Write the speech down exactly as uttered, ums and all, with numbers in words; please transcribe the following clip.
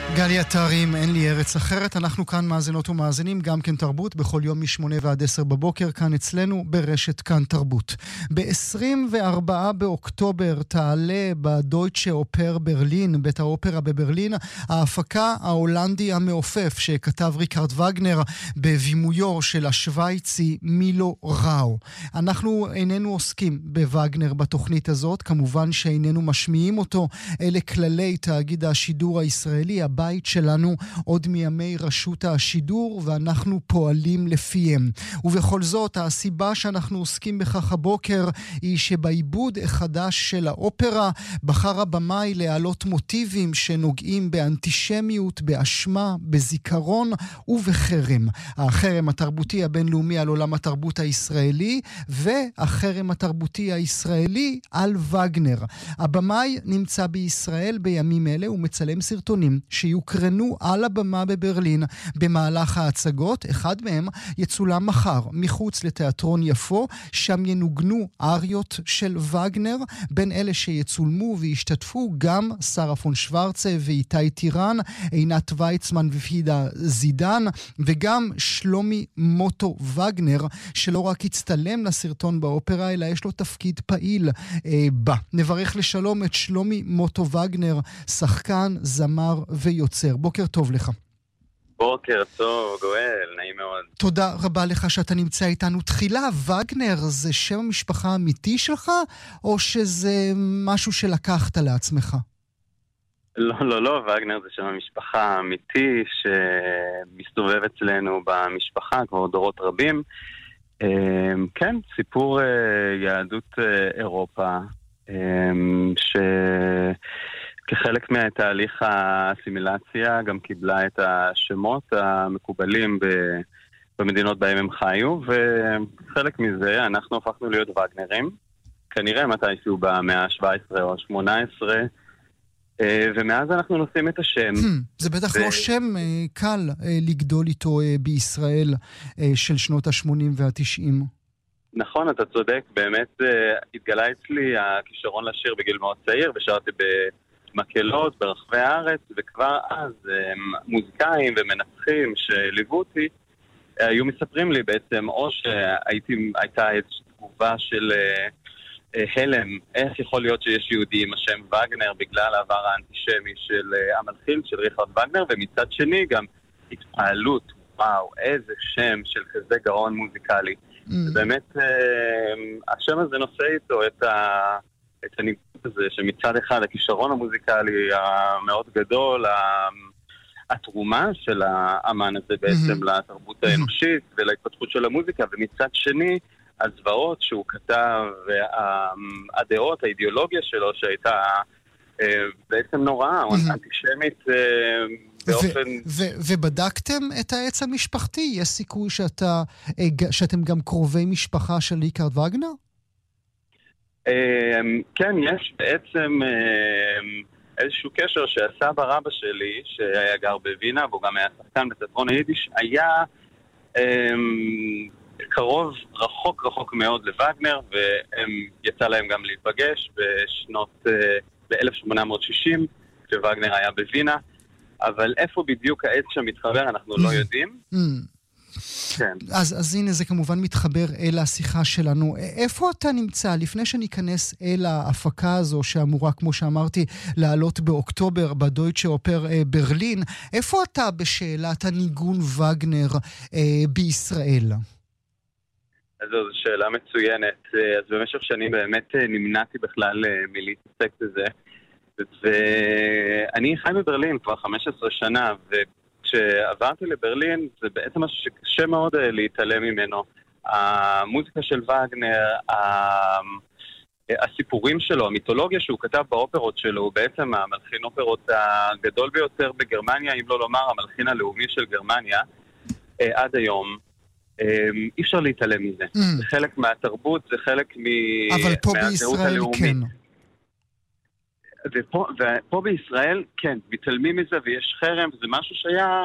גלי עטרים, אין לי ארץ אחרת. אנחנו כאן מאזינות ומאזינים, גם כן תרבות, בכל יום משמונה ועד עשר בבוקר, כאן אצלנו ברשת כאן תרבות. ב-עשרים וארבעה באוקטובר תעלה בדויטשה אופר ברלין, בית האופרה בברלין, ההפקה ההולנדי המעופף שכתב ריקרד וגנר בבימויו של השוויצי מילו ראו. אנחנו איננו עוסקים בווגנר בתוכנית הזאת, כמובן שאיננו משמיעים אותו, אלה כללי תאגיד השידור הישראלי, הבית שלנו עוד מימי רשות השידור, ואנחנו פועלים לפיהם. ובכל זאת, הסיבה שאנחנו עוסקים בכך הבוקר היא שבעיבוד החדש של האופרה בחר הבמאי להעלות מוטיבים שנוגעים באנטישמיות, באשמה, בזיכרון ובחרם. החרם התרבותי הבינלאומי על עולם התרבות הישראלי, והחרם התרבותי הישראלי על וגנר. הבמאי נמצא בישראל בימים אלה ומצלם סרטונים שיוקרנו על הבמה בברלין במהלך ההצגות. אחד מהם יצולם מחר מחוץ לתיאטרון יפו, שם ינוגנו אריות של וגנר. בין אלה שיצולמו וישתתפו גם שרה פון שוורצה ואיתי טירן, עינת ויצמן ופידה זידן, וגם שלומי מוטו וגנר, שלא רק הצטלם לסרטון באופרה, אלא יש לו תפקיד פעיל אה, בה. נברך לשלום את שלומי מוטו וגנר, שחקן, זמר ויוצר. בוקר טוב לך. בוקר טוב, גואל, נעים מאוד. תודה רבה לך שאתה נמצא איתנו. תחילה, וגנר זה שם המשפחה האמיתי שלך, או שזה משהו שלקחת לעצמך? לא, לא, לא, וגנר זה שם המשפחה האמיתי שמסתובב אצלנו במשפחה כבר דורות רבים. כן, סיפור יהדות אירופה, ש... כחלק מהתהליך האסימילציה גם קיבלה את השמות המקובלים במדינות בהם הם חיו, וחלק מזה אנחנו הפכנו להיות וגנרים, כנראה מתישהו במאה ה-שבע עשרה או ה-שמונה עשרה, ומאז אנחנו נושאים את השם. זה בטח לא שם קל לגדול איתו בישראל של שנות ה-שמונים וה-תשעים. נכון, אתה צודק, באמת התגלה אצלי הכישרון לשיר בגיל מאוד צעיר, ושרתי ב... מקהלות ברחבי הארץ, וכבר אז מוזיקאים ומנצחים שליוו אותי היו מספרים לי בעצם, או שהייתה איזושהי תגובה של הלם, איך יכול להיות שיש יהודי עם השם וגנר בגלל העבר האנטישמי של המלחין של ריכרד וגנר, ומצד שני גם התפעלות, וואו, איזה שם של כזה גאון מוזיקלי. Mm. באמת השם הזה נושא איתו את ה... את הניגוד הזה, שמצד אחד הכישרון המוזיקלי המאוד גדול, התרומה של האמן הזה בעצם לתרבות האנושית ולהתפתחות של המוזיקה, ומצד שני הזוועות שהוא כתב והדעות, האידיאולוגיה שלו שהייתה בעצם נוראה, אנטישמית באופן... ובדקתם את העץ המשפחתי? יש סיכוי שאתם גם קרובי משפחה של ריקרד וגנר? כן, יש בעצם איזשהו קשר שהסבא רבא שלי, שהיה גר בווינה, והוא גם היה שחקן בתיאטרון היידיש, היה קרוב רחוק רחוק מאוד לווגנר, והם יצא להם גם להיפגש בשנות, ב-אלף שמונה מאות שישים, כשווגנר היה בווינה, אבל איפה בדיוק העץ שם מתחבר אנחנו לא יודעים. כן. אז, אז הנה זה כמובן מתחבר אל השיחה שלנו. איפה אתה נמצא? לפני שניכנס אל ההפקה הזו שאמורה, כמו שאמרתי, לעלות באוקטובר בדויטשה אופר ברלין, איפה אתה בשאלת הניגון וגנר אה, בישראל? אז זו שאלה מצוינת. אז במשך שנים באמת נמנעתי בכלל מלהתעסק בזה. ואני חי בברלין כבר חמש עשרה שנה, ו... כשעברתי לברלין, זה בעצם משהו שקשה מאוד להתעלם ממנו. המוזיקה של וגנר, הסיפורים שלו, המיתולוגיה שהוא כתב באופרות שלו, הוא בעצם המלחין אופרות הגדול ביותר בגרמניה, אם לא לומר המלחין הלאומי של גרמניה, עד היום. אי אפשר להתעלם מזה. זה חלק מהתרבות, זה חלק מהזהות הלאומית. כן. ופה, ופה בישראל, כן, מתעלמים מזה ויש חרם, זה משהו שהיה